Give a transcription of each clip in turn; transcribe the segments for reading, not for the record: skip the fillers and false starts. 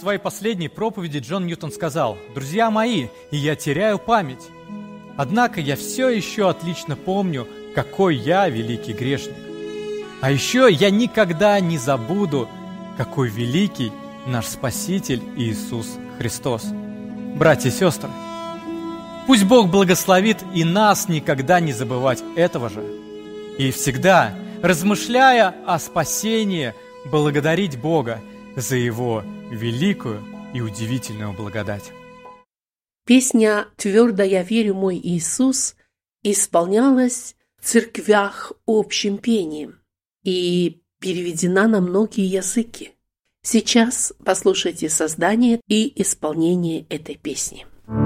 своей последней проповеди Джон Ньютон сказал: «Друзья мои, и я теряю память. Однако я все еще отлично помню, какой я великий грешник. А еще я никогда не забуду, какой великий наш Спаситель Иисус Христос». Братья и сестры, пусть Бог благословит и нас никогда не забывать этого же. И всегда, размышляя о спасении, благодарить Бога за Его великую и удивительную благодать. Песня «Твердо я верю, мой Иисус» исполнялась в церквях общим пением и переведена на многие языки. Сейчас послушайте создание и исполнение этой песни.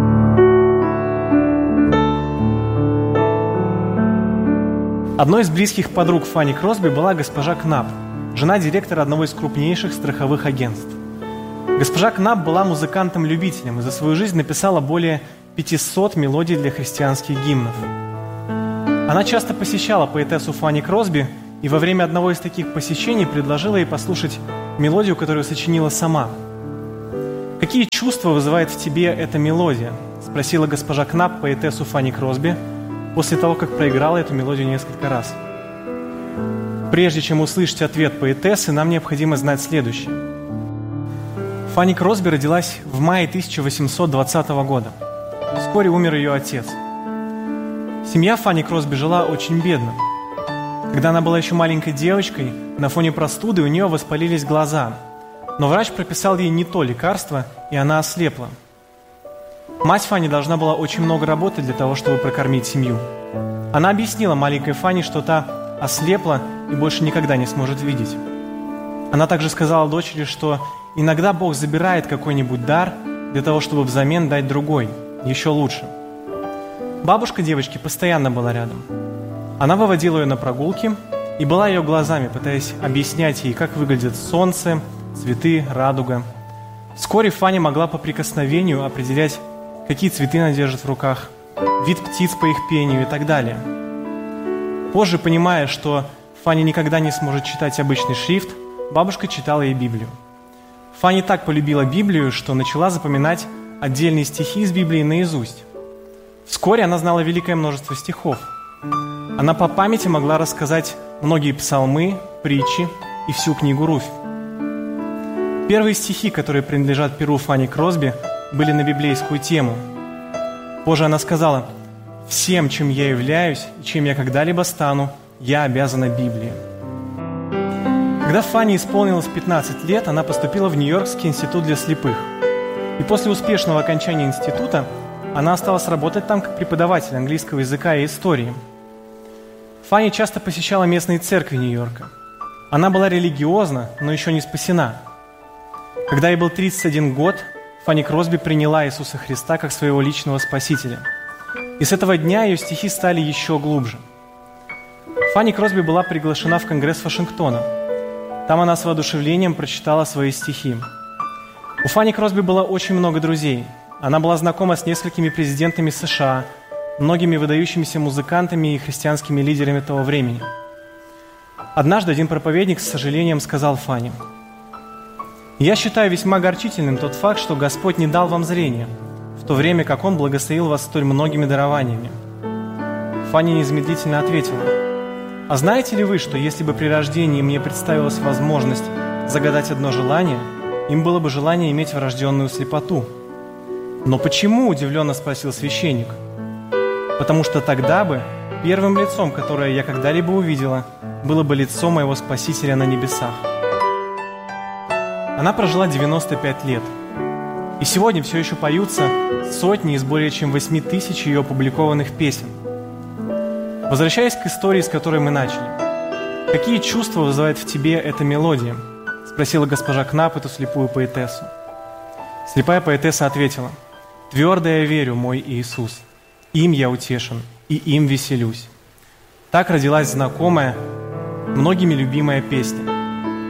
Одной из близких подруг Фанни Кросби была госпожа Кнап, жена директора одного из крупнейших страховых агентств. Госпожа Кнап была музыкантом-любителем и за свою жизнь написала более 500 мелодий для христианских гимнов. Она часто посещала поэтессу Фанни Кросби и во время одного из таких посещений предложила ей послушать мелодию, которую сочинила сама. «Какие чувства вызывает в тебе эта мелодия?» – спросила госпожа Кнап поэтессу Фанни Кросби после того, как проиграла эту мелодию несколько раз. Прежде чем услышать ответ поэтессы, нам необходимо знать следующее. Фанни Кросби родилась в мае 1820 года. Вскоре умер ее отец. Семья Фанни Кросби жила очень бедно. Когда она была еще маленькой девочкой, на фоне простуды у нее воспалились глаза, но врач прописал ей не то лекарство, и она ослепла. Мать Фанни должна была очень много работать для того, чтобы прокормить семью. Она объяснила маленькой Фанни, что та ослепла и больше никогда не сможет видеть. Она также сказала дочери, что иногда Бог забирает какой-нибудь дар для того, чтобы взамен дать другой, еще лучше. Бабушка девочки постоянно была рядом. Она выводила ее на прогулки и была ее глазами, пытаясь объяснять ей, как выглядит солнце, цветы, радуга. Вскоре Фанни могла по прикосновению определять, какие цветы она держит в руках, вид птиц по их пению и так далее. Позже, понимая, что Фанни никогда не сможет читать обычный шрифт, бабушка читала ей Библию. Фанни так полюбила Библию, что начала запоминать отдельные стихи из Библии наизусть. Вскоре она знала великое множество стихов. Она по памяти могла рассказать многие псалмы, притчи и всю книгу Руфь. Первые стихи, которые принадлежат перу Фанни Кросби, были на библейскую тему. Позже она сказала: «Всем, чем я являюсь и чем я когда-либо стану, я обязана Библии». Когда Фанни исполнилось 15 лет, она поступила в Нью-Йоркский институт для слепых. И после успешного окончания института она осталась работать там как преподаватель английского языка и истории. Фанни часто посещала местные церкви Нью-Йорка. Она была религиозна, но еще не спасена. Когда ей был 31 год, Фанни Кросби приняла Иисуса Христа как своего личного спасителя. И с этого дня ее стихи стали еще глубже. Фанни Кросби была приглашена в Конгресс Вашингтона. Там она с воодушевлением прочитала свои стихи. У Фанни Кросби было очень много друзей. Она была знакома с несколькими президентами США, многими выдающимися музыкантами и христианскими лидерами того времени. Однажды один проповедник с сожалением сказал Фанни: «Я считаю весьма огорчительным тот факт, что Господь не дал вам зрения, в то время как Он благословил вас столь многими дарованиями». Фанни незамедлительно ответила: «А знаете ли вы, что если бы при рождении мне представилась возможность загадать одно желание, им было бы желание иметь врожденную слепоту?» «Но почему?» – удивленно спросил священник. «Потому что тогда бы первым лицом, которое я когда-либо увидела, было бы лицо моего Спасителя на небесах». Она прожила 95 лет. И сегодня все еще поются сотни из более чем 8 тысяч ее опубликованных песен. Возвращаясь к истории, с которой мы начали. «Какие чувства вызывает в тебе эта мелодия?» – спросила госпожа Кнап эту слепую поэтессу. Слепая поэтесса ответила: «Твердо я верю, мой Иисус, им я утешен и им веселюсь». Так родилась знакомая, многими любимая песня.